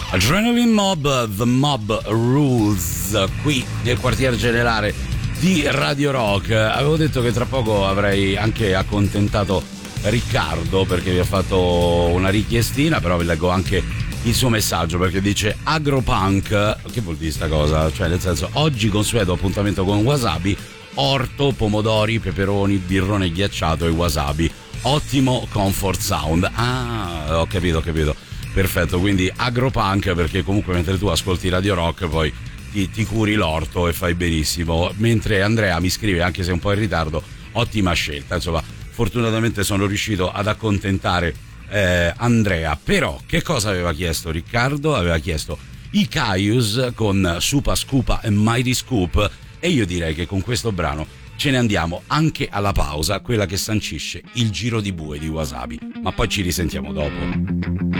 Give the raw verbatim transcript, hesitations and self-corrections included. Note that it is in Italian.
Adrenaline Mob, The Mob Rules, qui nel quartier generale di Radio Rock. Avevo detto che tra poco avrei anche accontentato Riccardo perché vi ha fatto una richiestina, però vi leggo anche il suo messaggio perché dice agropunk. Che vuol dire sta cosa? Cioè nel senso, oggi consueto appuntamento con wasabi, orto, pomodori, peperoni, birrone ghiacciato e wasabi. Ottimo comfort sound. Ah, ho capito, ho capito. Perfetto, quindi agropunk perché comunque mentre tu ascolti Radio Rock poi ti, ti curi l'orto e fai benissimo. Mentre Andrea mi scrive, anche se un po' in ritardo, ottima scelta. Insomma, fortunatamente sono riuscito ad accontentare eh, Andrea. Però che cosa aveva chiesto Riccardo? Aveva chiesto i Caius con Supa Scupa e Mighty Scoop, e io direi che con questo brano ce ne andiamo anche alla pausa, quella che sancisce il giro di bue di Wasabi, ma poi ci risentiamo dopo.